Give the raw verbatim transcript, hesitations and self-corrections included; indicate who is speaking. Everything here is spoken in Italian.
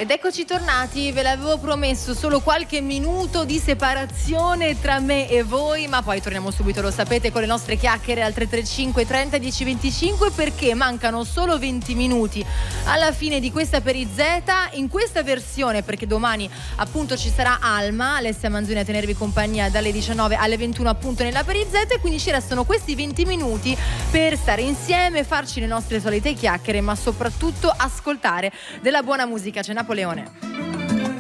Speaker 1: Ed eccoci tornati, ve l'avevo promesso, solo qualche minuto di separazione tra me e voi, ma poi torniamo subito, lo sapete, con le nostre chiacchiere al tre tre cinque trenta dieci venticinque, perché mancano solo venti minuti alla fine di questa per I Z in questa versione, perché domani appunto ci sarà Alma, Alessia Manzoni a tenervi compagnia dalle diciannove alle ventuno appunto nella per I Z, e quindi ci restano questi venti minuti per stare insieme, farci le nostre solite chiacchiere, ma soprattutto ascoltare della buona musica. C'è Napoleone.